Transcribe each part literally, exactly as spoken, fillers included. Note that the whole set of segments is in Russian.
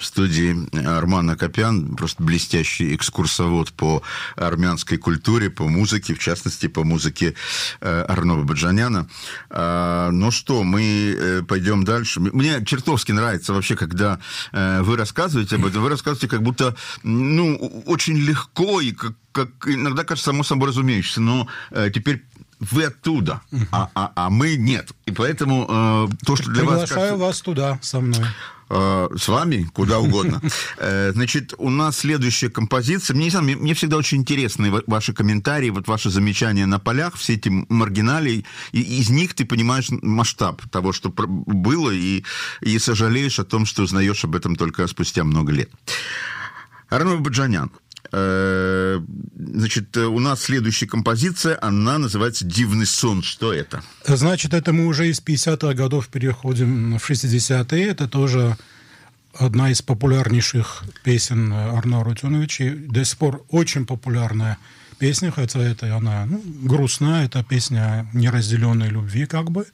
студии Арман Акопян, просто блестящий экскурсовод по армянской культуре, по музыке, в частности, по музыке Арно Бабаджаняна. Ну что, мы пойдем дальше. Мне чертовски нравится вообще, когда вы рассказываете об этом, вы рассказываете как будто, ну, очень легко и как, как иногда кажется само собой разумеющееся, но теперь вы оттуда, uh-huh. а, а, а мы нет. И поэтому э, то, что для Приглашаю вас... Приглашаю вас туда со мной. Э, с вами? Куда угодно. Э, значит, у нас следующая композиция. Мне, не знаю, мне, мне всегда очень интересны ваши комментарии, вот ваши замечания на полях, все эти маргиналии. И из них ты понимаешь масштаб того, что было, и, и сожалеешь о том, что узнаешь об этом только спустя много лет. Арно Бабаджанян. Значит, у нас следующая композиция, она называется «Дивный сон». Что это? Значит, это мы уже из пятидесятых годов переходим в шестидесятые. Это тоже одна из популярнейших песен Арно Арутюновича. До сих пор очень популярная песня, хотя это она ну, грустная. Это песня неразделенной любви, как бы.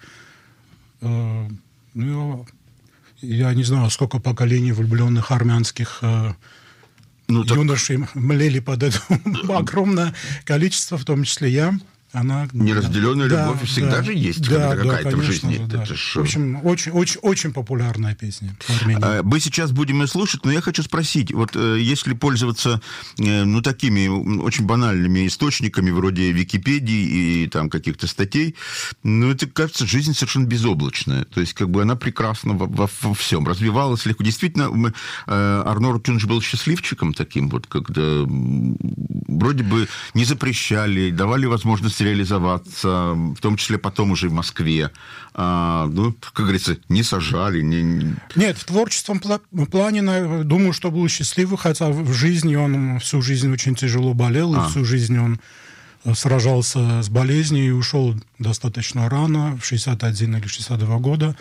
Ну, я не знаю, сколько поколений влюбленных армянских Ну, так... юноши млели под это огромное количество, в том числе я. Она... Неразделенная да, любовь всегда да, же есть да, какая-то да, в жизни. Да. Это ж... В общем, очень, очень, очень популярная песня в Армении. Мы сейчас будем ее слушать, но я хочу спросить, вот если пользоваться ну, такими очень банальными источниками, вроде Википедии и там каких-то статей, ну, это, кажется, жизнь совершенно безоблачная. То есть, как бы она прекрасна во, во, во всем, развивалась легко. Действительно, мы, Арно Арутюнович был счастливчиком таким, вот, когда вроде бы не запрещали, давали возможность реализоваться, в том числе потом уже в Москве. А, ну, как говорится, не сажали. Не... Нет, в творческом плане, думаю, что был счастливый, хотя в жизни он всю жизнь очень тяжело болел, а. и всю жизнь он сражался с болезнью и ушел достаточно рано, в шестьдесят один или шестьдесят два года.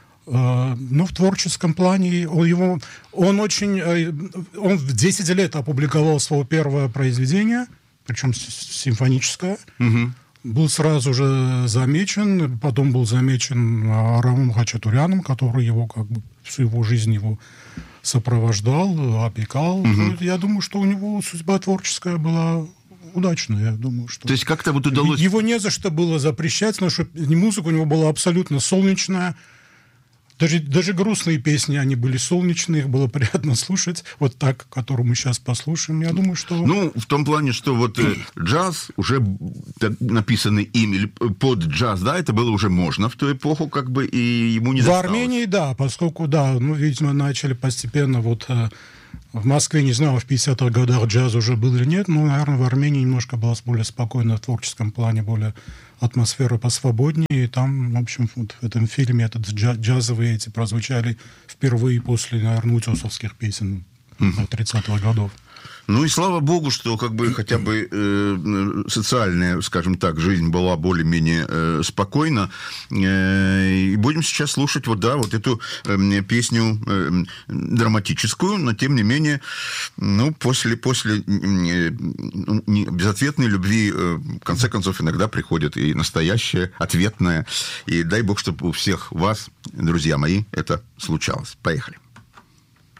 Но в творческом плане он, его, он очень... Он в десять лет опубликовал свое первое произведение, причем симфоническое. Угу. Был сразу же замечен, потом был замечен Арамом Хачатуряном, который его как бы всю его жизнь его сопровождал, опекал. Угу. Я думаю, что у него судьба творческая была удачная. Я думаю, что... То есть как-то вот удалось... Его не за что было запрещать, потому что музыка у него была абсолютно солнечная. Даже, даже грустные песни, они были солнечные, их было приятно слушать. Вот так, которую мы сейчас послушаем. Я думаю, что... Ну, в том плане, что вот э, джаз, уже написанный им, или под джаз, да, это было уже можно в ту эпоху, как бы, и ему не В досталось. Армении, да, поскольку, да, ну, видимо, начали постепенно вот... Э, в Москве, не знаю, в пятидесятых годах джаз уже был или нет, но, наверное, в Армении немножко было более спокойно в творческом плане, более атмосфера посвободнее, и там, в общем, вот в этом фильме этот джаз, джазовые эти прозвучали впервые после, наверное, утесовских песен mm-hmm. тридцатых годов. Ну и слава богу, что как бы хотя бы э, социальная, скажем так, жизнь была более-менее э, спокойна. Э, и будем сейчас слушать вот, да, вот эту э, песню э, драматическую, но тем не менее, ну, после, после э, безответной любви, э, в конце концов, иногда приходит и настоящая, ответная. И дай бог, чтобы у всех вас, друзья мои, это случалось. Поехали.